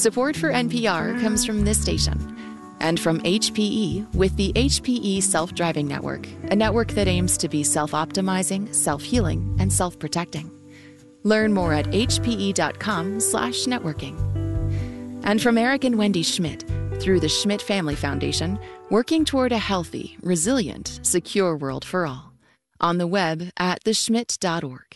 Support for NPR comes from this station and from HPE with the HPE Self-Driving Network, a network that aims to be self-optimizing, self-healing, and self-protecting. Learn more at hpe.com/networking. And from Eric and Wendy Schmidt, through the Schmidt Family Foundation, working toward a healthy, resilient, secure world for all. On the web at theschmidt.org.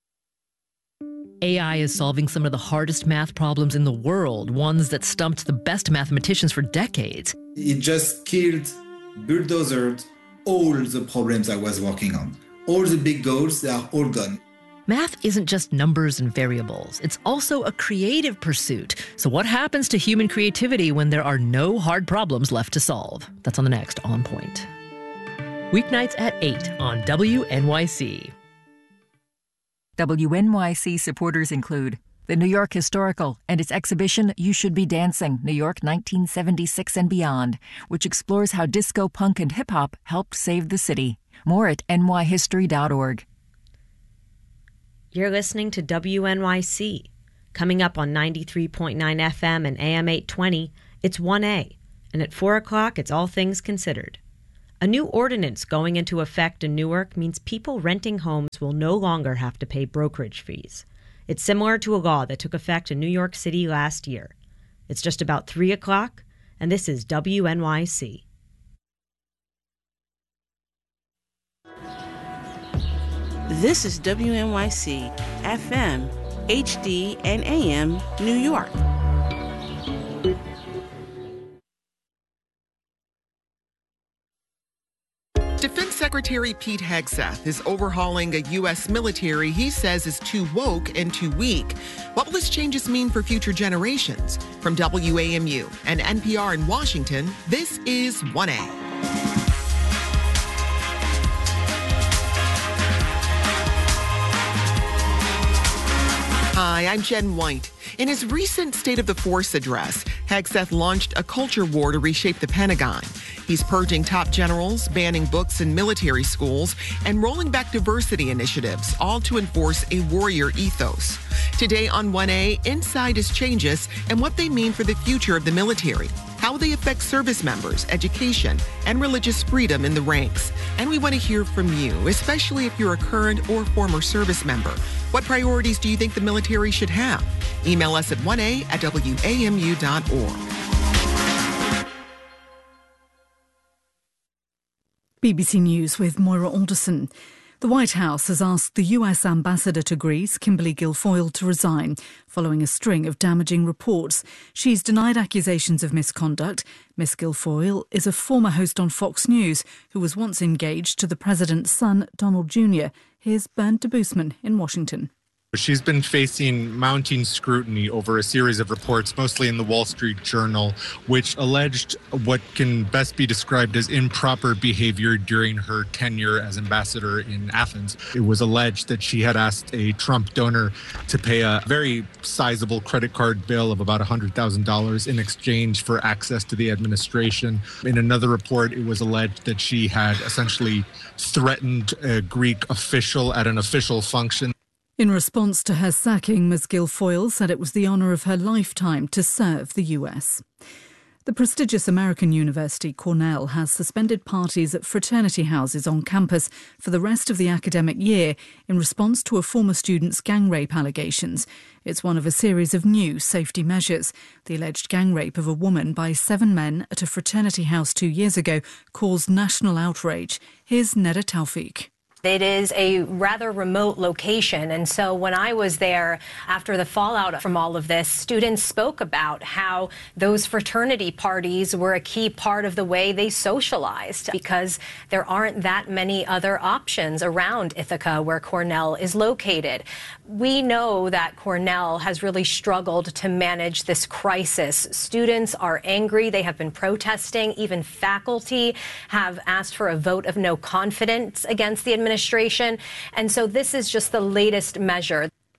AI is solving some of the hardest math problems in the world, ones that stumped the best mathematicians for decades. It just killed, bulldozed all the problems I was working on. All the big goals, they are all gone. Math isn't just numbers and variables. It's also a creative pursuit. So what happens to human creativity when there are no hard problems left to solve? That's on the next On Point. Weeknights at 8 on WNYC. WNYC supporters include the New York Historical and its exhibition You Should Be Dancing, New York 1976 and Beyond, which explores how disco, punk, and hip-hop helped save the city. More at nyhistory.org. You're listening to WNYC. Coming up on 93.9 FM and AM 820, it's 1A. And at 4 o'clock, it's All Things Considered. A new ordinance going into effect in Newark means people renting homes will no longer have to pay brokerage fees. It's similar to a law that took effect in New York City last year. It's just about 3 o'clock, and this is WNYC. This is WNYC, FM, HD, and AM, New York. Defense Secretary Pete Hegseth is overhauling a U.S. military he says is too woke and too weak. What will his changes mean for future generations? From WAMU and NPR in Washington, this is 1A. Hi, I'm Jen White. In his recent State of the Force address, Hegseth launched a culture war to reshape the Pentagon. He's purging top generals, banning books in military schools, and rolling back diversity initiatives, all to enforce a warrior ethos. Today on 1A, inside his changes and what they mean for the future of the military, how they affect service members, education, and religious freedom in the ranks. And we want to hear from you, especially if you're a current or former service member. What priorities do you think the military should have? Email us at 1a@wamu.org. BBC News with Moira Alderson. The White House has asked the US ambassador to Greece, Kimberly Guilfoyle, to resign following a string of damaging reports. She's denied accusations of misconduct. Miss Guilfoyle is a former host on Fox News who was once engaged to the president's son, Donald Jr. Here's Bernd de Boosman in Washington. She's been facing mounting scrutiny over a series of reports, mostly in the Wall Street Journal, which alleged what can best be described as improper behavior during her tenure as ambassador in Athens. It was alleged that she had asked a Trump donor to pay a very sizable credit card bill of about $100,000 in exchange for access to the administration. In another report, it was alleged that she had essentially threatened a Greek official at an official function. In response to her sacking, Ms. Guilfoyle said it was the honour of her lifetime to serve the US. The prestigious American university Cornell has suspended parties at fraternity houses on campus for the rest of the academic year in response to a former student's gang rape allegations. It's one of a series of new safety measures. The alleged gang rape of a woman by 7 men at a fraternity house 2 years ago caused national outrage. Here's Neda Tawfiq. It is a rather remote location, and so when I was there after the fallout from all of this, students spoke about how those fraternity parties were a key part of the way they socialized because there aren't that many other options around Ithaca where Cornell is located. We know that Cornell has really struggled to manage this crisis. Students are angry. They have been protesting. Even faculty have asked for a vote of no confidence against the administration. And so this is just the latest measure.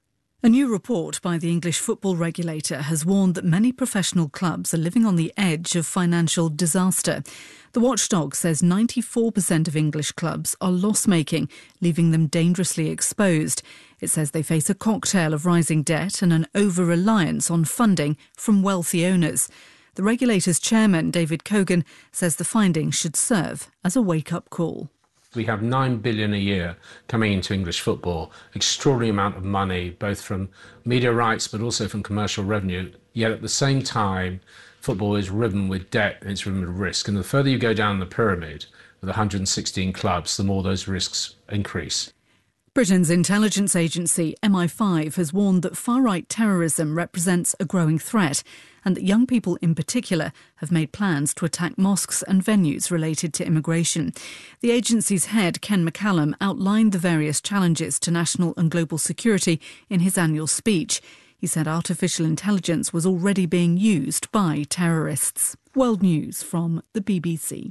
A new report by the English football regulator has warned that many professional clubs are living on the edge of financial disaster. The watchdog says 94% of English clubs are loss-making, leaving them dangerously exposed. It says they face a cocktail of rising debt and an over-reliance on funding from wealthy owners. The regulator's chairman, David Cogan, says the findings should serve as a wake-up call. We have $9 billion a year coming into English football, extraordinary amount of money, both from media rights but also from commercial revenue. Yet at the same time, football is riven with debt and it's riven with risk. And the further you go down the pyramid with 116 clubs, the more those risks increase. Britain's intelligence agency, MI5, has warned that far-right terrorism represents a growing threat and that young people in particular have made plans to attack mosques and venues related to immigration. The agency's head, Ken McCallum, outlined the various challenges to national and global security in his annual speech. He said artificial intelligence was already being used by terrorists. World News from the BBC.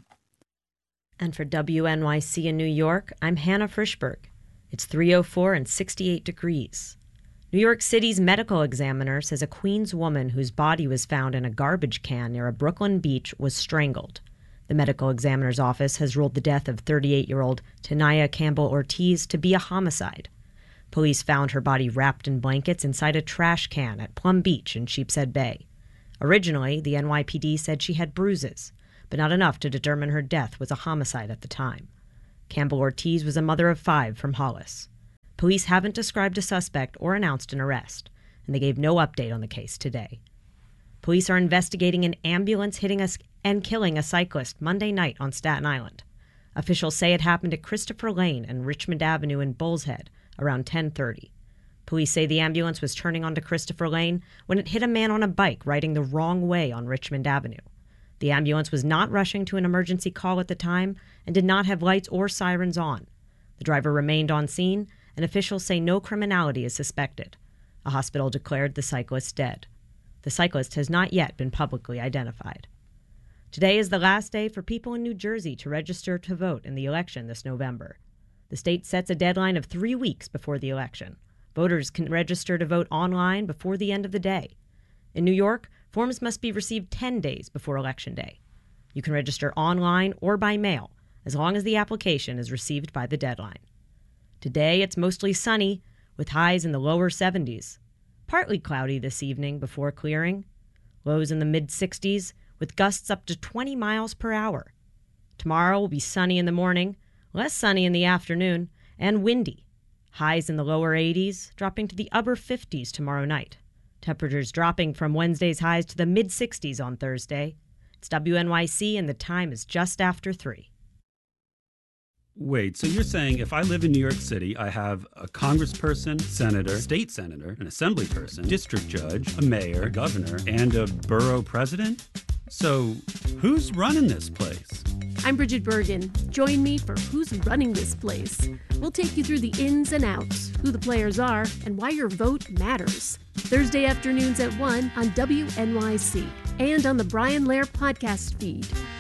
And for WNYC in New York, I'm Hannah Frischberg. It's 3:04 and 68 degrees. New York City's medical examiner says a Queens woman whose body was found in a garbage can near a Brooklyn beach was strangled. The medical examiner's office has ruled the death of 38-year-old Tanaya Campbell Ortiz to be a homicide. Police found her body wrapped in blankets inside a trash can at Plum Beach in Sheepshead Bay. Originally, the NYPD said she had bruises, but not enough to determine her death was a homicide at the time. Campbell Ortiz was a mother of 5 from Hollis. Police haven't described a suspect or announced an arrest, and they gave no update on the case today. Police are investigating an ambulance hitting and killing a cyclist Monday night on Staten Island. Officials say it happened at Christopher Lane and Richmond Avenue in Bull's Head around 10:30. Police say the ambulance was turning onto Christopher Lane when it hit a man on a bike riding the wrong way on Richmond Avenue. The ambulance was not rushing to an emergency call at the time and did not have lights or sirens on. The driver remained on scene, and officials say no criminality is suspected. A hospital declared the cyclist dead. The cyclist has not yet been publicly identified. Today is the last day for people in New Jersey to register to vote in the election this November. The state sets a deadline of 3 weeks before the election. Voters can register to vote online before the end of the day. In New York, forms must be received 10 days before Election Day. You can register online or by mail, as long as the application is received by the deadline. Today, it's mostly sunny, with highs in the lower 70s. Partly cloudy this evening before clearing. Lows in the mid-60s, with gusts up to 20 miles per hour. Tomorrow will be sunny in the morning, less sunny in the afternoon, and windy. Highs in the lower 80s, dropping to the upper 50s tomorrow night. Temperatures dropping from Wednesday's highs to the mid-60s on Thursday. It's WNYC, and the time is just after 3. Wait, so you're saying if I live in New York City, I have a congressperson, senator, state senator, an assembly person, district judge, a mayor, a governor, and a borough president? So who's running this place? I'm Bridget Bergen. Join me for Who's Running This Place. We'll take you through the ins and outs, who the players are, and why your vote matters. Thursday afternoons at 1 on WNYC and on the Brian Lehrer podcast feed.